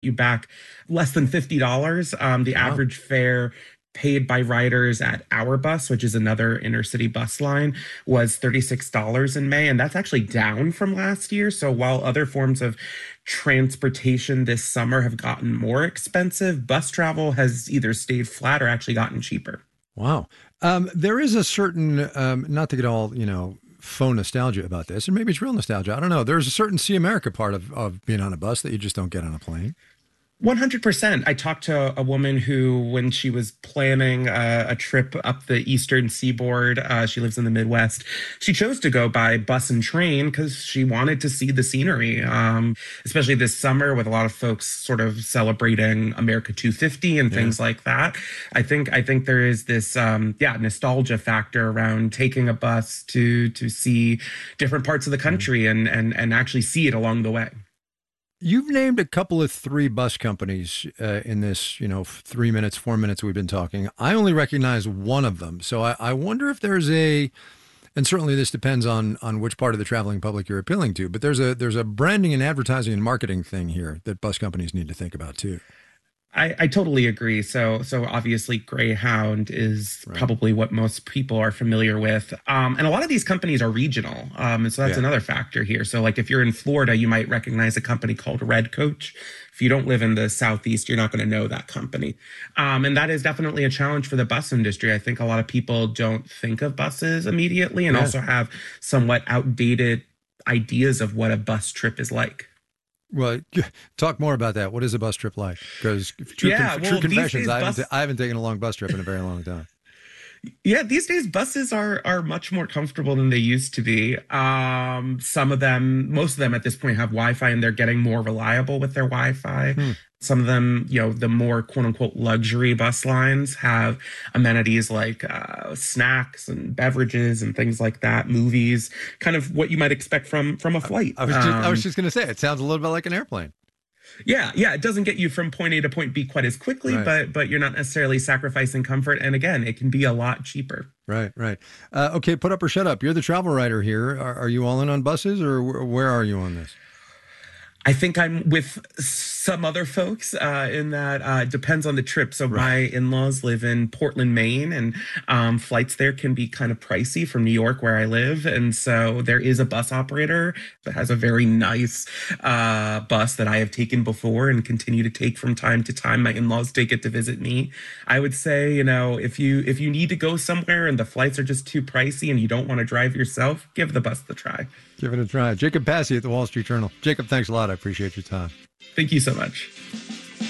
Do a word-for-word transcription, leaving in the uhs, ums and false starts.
you back less than fifty dollars. Um, the Wow. average fare paid by riders at Our Bus, which is another intercity bus line, was thirty-six dollars in May. And that's actually down from last year. So while other forms of transportation this summer have gotten more expensive, bus travel has either stayed flat or actually gotten cheaper. Wow. Um, there is a certain, um, not to get all, you know, faux nostalgia about this, and maybe it's real nostalgia. I don't know. There's a certain See America part of, of being on a bus that you just don't get on a plane. one hundred percent. I talked to a woman who, when she was planning a, a trip up the eastern seaboard, uh, she lives in the Midwest, she chose to go by bus and train because she wanted to see the scenery, um, especially this summer with a lot of folks sort of celebrating America two fifty and Yeah. things like that. I think I think there is this, um, yeah, nostalgia factor around taking a bus to to see different parts of the country and and and actually see it along the way. You've named a couple of three bus companies uh, in this, you know, three minutes, four minutes we've been talking. I only recognize one of them. So I, I wonder if there's a, and certainly this depends on on which part of the traveling public you're appealing to, but there's a there's a branding and advertising and marketing thing here that bus companies need to think about too. I, I totally agree. So, so obviously, Greyhound is Right. probably what most people are familiar with, um, and a lot of these companies are regional, um, and so that's Yeah. another factor here. So, like if you're in Florida, you might recognize a company called Red Coach. If you don't live in the Southeast, you're not going to know that company, um, and that is definitely a challenge for the bus industry. I think a lot of people don't think of buses immediately, and Yeah. also have somewhat outdated ideas of what a bus trip is like. Well, talk more about that. What is a bus trip like? Because true, Yeah, conf- well, true these confessions, days I haven't, bus ta- I haven't taken a long bus trip in a very long time. Yeah, these days buses are are much more comfortable than they used to be. Um, some of them, most of them at this point have Wi-Fi, and they're getting more reliable with their Wi-Fi. Hmm. Some of them, you know, the more quote unquote luxury bus lines have amenities like uh, snacks and beverages and things like that, movies, kind of what you might expect from from a flight. I was just, I was Um, just going to say, it sounds a little bit like an airplane. yeah, yeah, it doesn't get you from point A to point B quite as quickly, Right. but but you're not necessarily sacrificing comfort. And again, it can be a lot cheaper. Right, right. Uh, okay, put up or shut up. You're the travel writer here. Are, are you all in on buses, or wh- where are you on this? I think I'm with some other folks uh, in that uh, it depends on the trip. So my in-laws live in Portland, Maine, and um, flights there can be kind of pricey from New York, where I live. And so there is a bus operator that has a very nice uh, bus that I have taken before and continue to take from time to time. My in-laws take it to visit me. I would say, you know, if you if you need to go somewhere and the flights are just too pricey and you don't want to drive yourself, give the bus the try. Give it a try. Jacob Passy at the Wall Street Journal. Jacob, thanks a lot. I appreciate your time. Thank you so much.